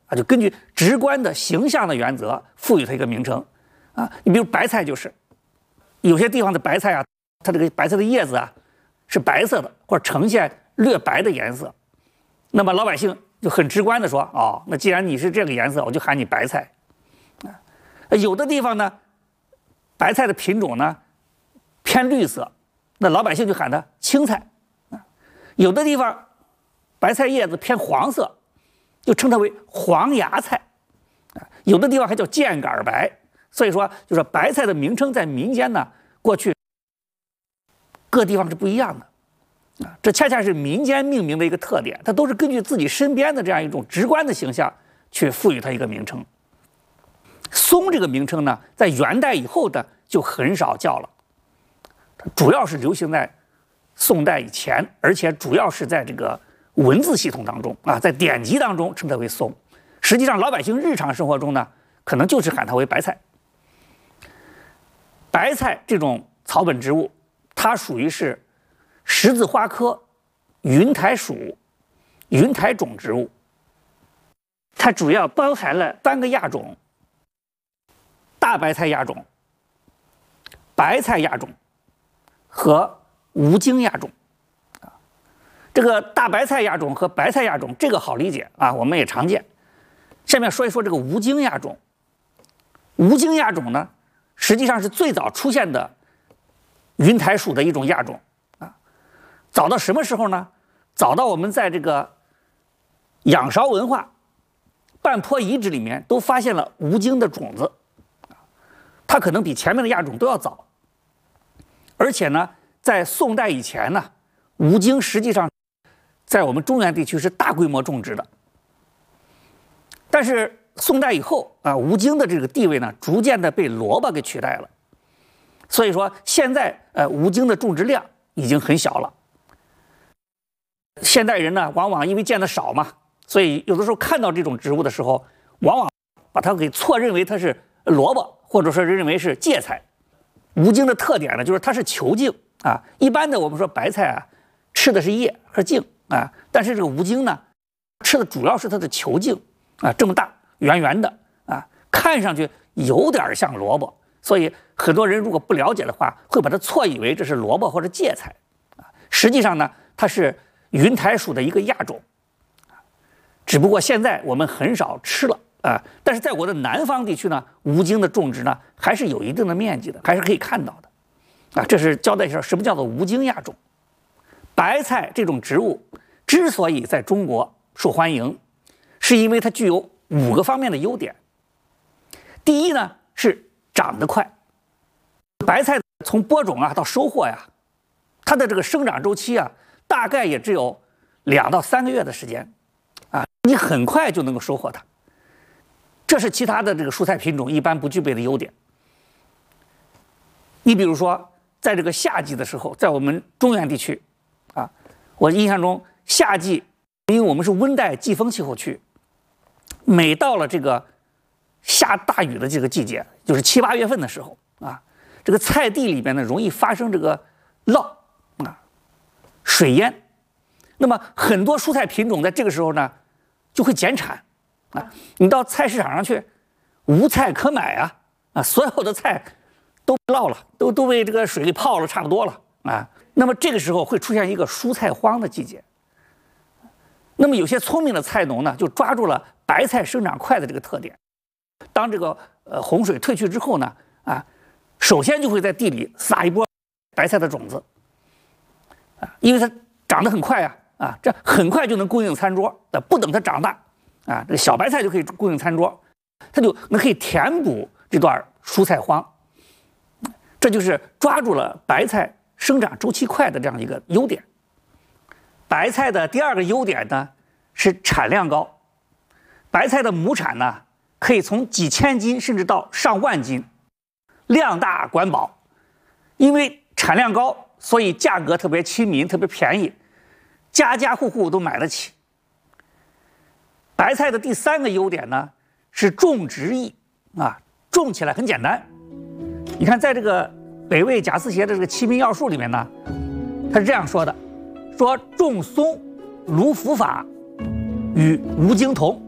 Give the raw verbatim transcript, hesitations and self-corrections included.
啊，就根据直观的形象的原则赋予它一个名称啊。你比如白菜就是，有些地方的白菜啊，它这个白菜的叶子啊是白色的，或者呈现略白的颜色，那么老百姓就很直观的说，哦，那既然你是这个颜色，我就喊你白菜啊。有的地方呢，白菜的品种呢偏绿色，那老百姓就喊它青菜啊。有的地方白菜叶子偏黄色，就称它为黄芽菜啊。有的地方还叫箭杆白。所以说，就是白菜的名称在民间呢，过去各地方是不一样的啊。这恰恰是民间命名的一个特点，它都是根据自己身边的这样一种直观的形象去赋予它一个名称。松这个名称呢，在元代以后的就很少叫了，主要是流行在宋代以前，而且主要是在这个文字系统当中啊，在典籍当中称它为松。实际上，老百姓日常生活中呢，可能就是喊它为白菜。白菜这种草本植物，它属于是十字花科云台属云台种植物，它主要包含了三个亚种：大白菜亚种、白菜亚种和无茎亚种。这个大白菜亚种和白菜亚种，这个好理解啊，我们也常见。下面说一说这个无茎亚种。无茎亚种呢，实际上是最早出现的云台属的一种亚种啊。早到什么时候呢？早到我们在这个仰韶文化半坡遗址里面都发现了无茎的种子，它可能比前面的亚种都要早。而且呢，在宋代以前呢，无茎实际上在我们中原地区是大规模种植的。但是宋代以后啊，无茎的这个地位呢，逐渐的被萝卜给取代了。所以说，现在呃无茎的种植量已经很小了。现代人呢，往往因为见得少嘛，所以有的时候看到这种植物的时候，往往把它给错认为它是萝卜，或者说认为是芥菜。无茎的特点呢，就是它是球茎啊。一般的我们说白菜啊，吃的是叶和茎啊，但是这个无茎呢，吃的主要是它的球茎啊，这么大圆圆的啊，看上去有点像萝卜，所以很多人如果不了解的话，会把它错以为这是萝卜或者芥菜啊。实际上呢，它是云台属的一个亚种，只不过现在我们很少吃了啊。但是在我的南方地区呢，无茎的种植呢还是有一定的面积的，还是可以看到的啊。这是交代一下什么叫做无茎亚种。白菜这种植物之所以在中国受欢迎，是因为它具有五个方面的优点。第一呢，是长得快。白菜从播种啊到收获呀，它的这个生长周期啊，大概也只有两到三个月的时间啊，你很快就能够收获它。这是其他的这个蔬菜品种一般不具备的优点。你比如说，在这个夏季的时候，在我们中原地区啊，我印象中夏季，因为我们是温带季风气候区，每到了这个下大雨的这个季节，就是七八月份的时候啊，这个菜地里边呢容易发生这个涝啊、水淹，那么很多蔬菜品种在这个时候呢就会减产啊。你到菜市场上去，无菜可买啊啊，所有的菜都涝了，都都被这个水给泡了，差不多了啊。那么这个时候会出现一个蔬菜荒的季节。那么有些聪明的菜农呢，就抓住了白菜生长快的这个特点。当这个呃洪水退去之后呢，啊，首先就会在地里撒一波白菜的种子，啊，因为它长得很快啊，啊，这很快就能供应餐桌，啊，不等它长大，啊，这个小白菜就可以供应餐桌，它就能可以填补这段蔬菜荒。这就是抓住了白菜生长周期快的这样一个优点。白菜的第二个优点呢是产量高，白菜的亩产呢可以从几千斤甚至到上万斤，量大管饱。因为产量高，所以价格特别亲民，特别便宜，家家户户都买得起。白菜的第三个优点呢是种植易啊，种起来很简单。你看，在这个北魏贾思勰的这个《齐民要术》里面呢，他是这样说的。说种松、芦菔法与无茎同